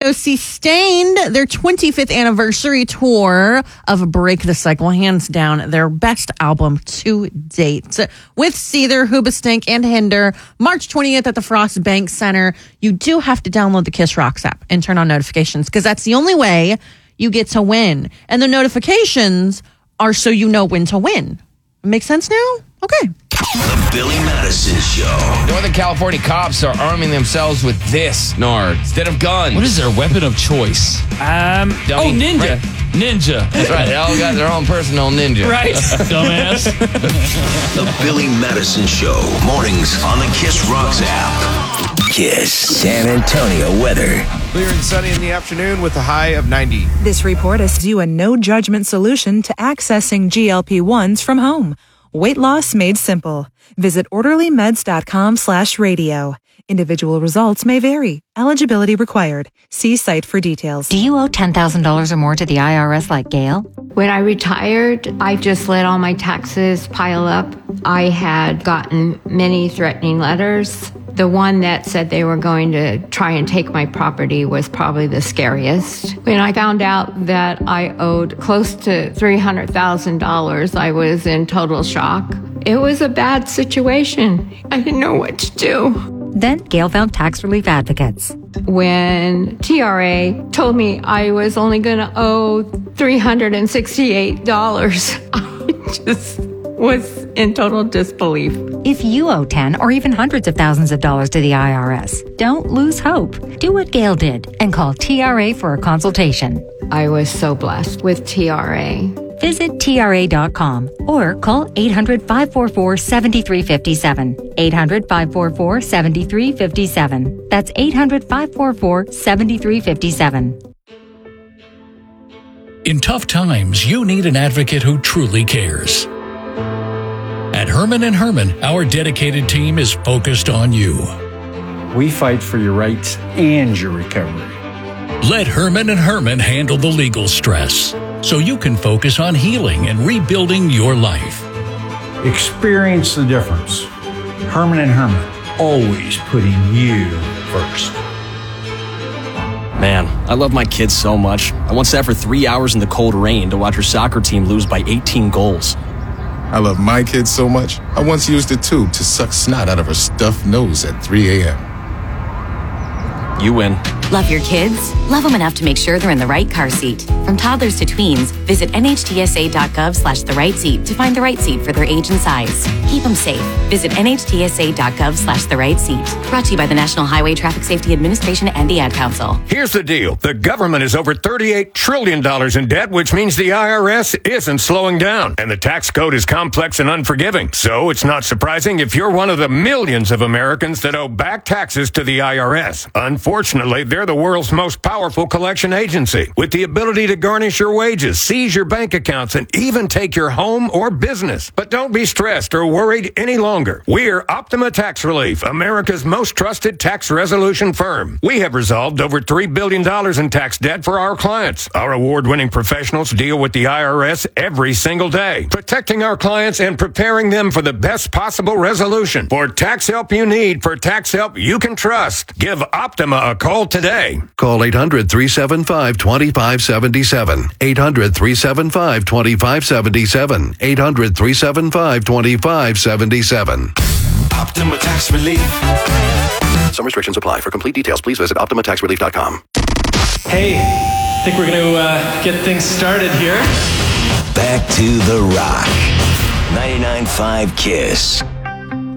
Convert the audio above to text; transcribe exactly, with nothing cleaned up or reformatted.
go see Stained, their twenty-fifth anniversary tour of Break the Cycle, hands down their best album to date. With Seether, Hoobastank, and Hinder, March twentieth at the Frost Bank Center. You do have to download the Kiss Rocks app and turn on notifications because that's the only way you get to win. And the notifications are so you know when to win. Make sense now? Okay. The Billy Madison Show. Northern California cops are arming themselves with this, Nard, instead of guns. What is their weapon of choice? Um, Dummy. oh, ninja. Right. Ninja. That's right. They all got their own personal ninja. Right. Dumbass. The Billy Madison Show. Mornings on the Kiss Rocks app. Kiss. San Antonio weather. Clear and sunny in the afternoon with a high of ninety. This report is you a no-judgment solution to accessing G L P ones from home. Weight loss made simple. Visit orderlymeds.com slash radio. Individual results may vary. Eligibility required. See site for details. Do you owe ten thousand dollars or more to the I R S like Gail? When I retired, I just let all my taxes pile up. I had gotten many threatening letters. The one that said they were going to try and take my property was probably the scariest. When I found out that I owed close to three hundred thousand dollars, I was in total shock. It was a bad situation. I didn't know what to do. Then Gail found tax relief advocates. When T R A told me I was only going to owe three hundred sixty-eight dollars, I just was in total disbelief. If you owe ten or even hundreds of thousands of dollars to the I R S, don't lose hope. Do what Gail did and call T R A for a consultation. I was so blessed with T R A. Visit T R A dot com or call eight hundred, five four four, seven three five seven. eight hundred, five four four, seven three five seven. That's eight hundred, five four four, seven three five seven. In tough times, you need an advocate who truly cares. At Herman and Herman, our dedicated team is focused on you. We fight for your rights and your recovery. Let Herman and Herman handle the legal stress so you can focus on healing and rebuilding your life. Experience the difference. Herman and Herman, always putting you first. Man, I love my kids so much. I once sat for three hours in the cold rain to watch her soccer team lose by eighteen goals. I love my kids so much, I once used a tube to suck snot out of her stuffed nose at three a.m. You win. Love your kids? Love them enough to make sure they're in the right car seat. From toddlers to tweens, visit N H T S A dot gov slash the right seat to find the right seat for their age and size. Keep them safe. Visit N H T S A dot gov slash the right seat. Brought to you by the National Highway Traffic Safety Administration and the Ad Council. Here's the deal. The government is over thirty-eight trillion dollars in debt, which means the I R S isn't slowing down. And the tax code is complex and unforgiving. So it's not surprising if you're one of the millions of Americans that owe back taxes to the I R S. Unfortunately, they're the world's most powerful collection agency with the ability to garnish your wages, seize your bank accounts, and even take your home or business. But don't be stressed or worried any longer. We're Optima Tax Relief, America's most trusted tax resolution firm. We have resolved over three billion dollars in tax debt for our clients. Our award-winning professionals deal with the I R S every single day, protecting our clients and preparing them for the best possible resolution. For tax help you need, for tax help you can trust, give Optima a call today. Call eight hundred, three seven five, two five seven seven. eight hundred, three seven five, two five seven seven. eight hundred, three seven five, two five seven seven. Optima Tax Relief. Some restrictions apply. For complete details, please visit optima tax relief dot com. Hey, I think we're going to uh, get things started here. Back to the Rock. ninety-nine point five Kiss.